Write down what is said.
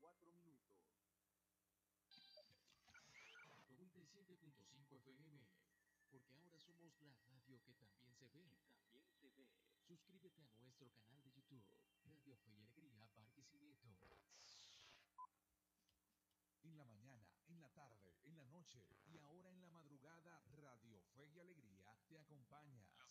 minutos. 97.5 FM, porque ahora somos la radio que también se ve. Suscríbete a nuestro canal de YouTube, Radio Fe y Alegría Barquisimeto. En la mañana, en la tarde, en la noche y ahora en la madrugada, Radio Fe y Alegría te acompaña